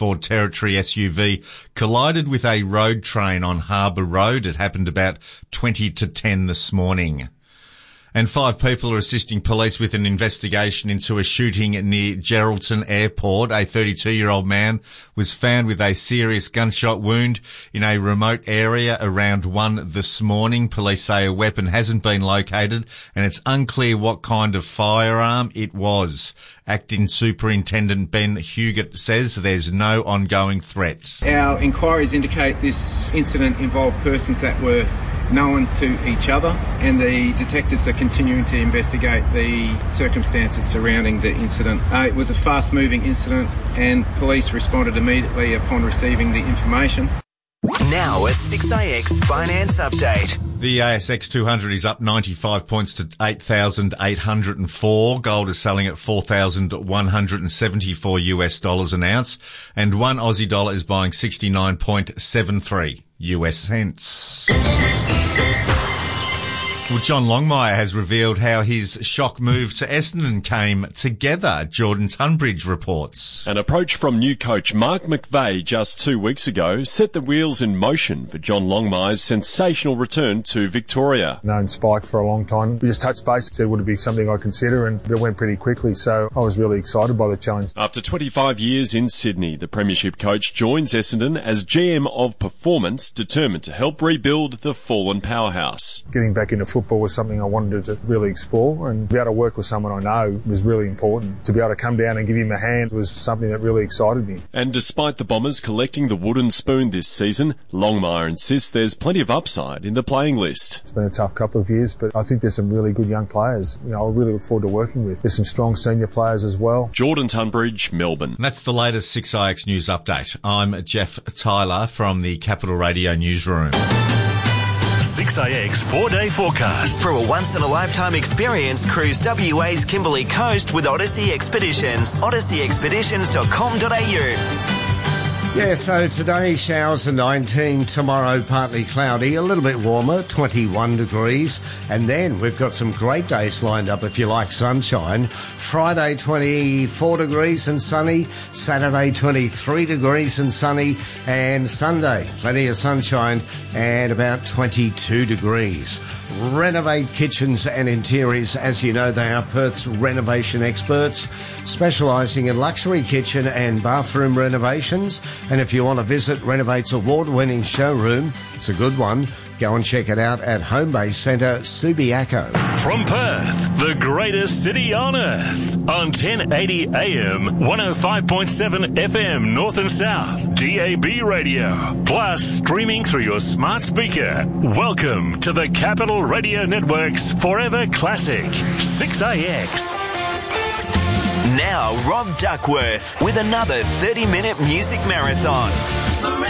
Export Territory SUV collided with a road train on Harbour Road. It happened about 20 to 10 this morning. And 5 people are assisting police with an investigation into a shooting near Geraldton Airport. A 32-year-old man was found with a serious gunshot wound in a remote area around 1 this morning. Police say a weapon hasn't been located and it's unclear what kind of firearm it was. Acting Superintendent Ben Huguet says there's no ongoing threat. Our inquiries indicate this incident involved persons that were known to each other, and the detectives are continuing to investigate the circumstances surrounding the incident. It was a fast-moving incident and police responded immediately upon receiving the information. Now a 6AX Finance Update. The ASX 200 is up 95 points to 8,804. Gold is selling at $4,174 US dollars an ounce, and one Aussie dollar is buying 69.73 US cents. Well, John Longmire has revealed how his shock move to Essendon came together. Jordan Tunbridge reports. An approach from new coach Mark McVeigh just 2 weeks ago set the wheels in motion for John Longmire's sensational return to Victoria. Known Spike for a long time. We just touched base, said would it be something I'd consider, and it went pretty quickly, so I was really excited by the challenge. After 25 years in Sydney, the Premiership coach joins Essendon as GM of Performance, determined to help rebuild the fallen powerhouse. Getting back into football was something I wanted to really explore, and to be able to work with someone I know was really important. To be able to come down and give him a hand was something that really excited me. And despite the Bombers collecting the wooden spoon this season, Longmire insists there's plenty of upside in the playing list. It's been a tough couple of years, but I think there's some really good young players. I really look forward to working with. There's some strong senior players as well. Jordan Tunbridge, Melbourne. And that's the latest 6IX News Update. I'm Jeff Tyler from the Capital Radio Newsroom. 6AX 4-day forecast. For a once-in-a-lifetime experience, cruise WA's Kimberley Coast with Odyssey Expeditions. odysseyexpeditions.com.au. Yeah, so today showers are 19, tomorrow partly cloudy, a little bit warmer, 21 degrees, and then we've got some great days lined up if you like sunshine. Friday 24 degrees and sunny, Saturday 23 degrees and sunny, and Sunday plenty of sunshine and about 22 degrees. Renovate Kitchens and Interiors. As you know, they are Perth's renovation experts, specialising in luxury kitchen and bathroom renovations. And if you want to visit Renovate's award-winning showroom, it's a good one. Go and check it out at Homebase Centre, Subiaco. From Perth, the greatest city on earth, on 1080 AM, 105.7 FM North and South, DAB radio, plus streaming through your smart speaker. Welcome to the Capital Radio Network's Forever Classic, 6AX. Now Rob Duckworth with another 30-minute music marathon.